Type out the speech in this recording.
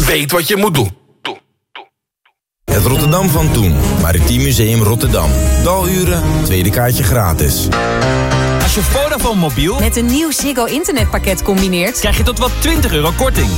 weet wat je moet doen. Het Rotterdam van toen. Maritiem Museum Rotterdam. Daluren, tweede kaartje gratis. Als je Vodafone mobiel met een nieuw Ziggo internetpakket combineert, krijg je tot wel €20 korting.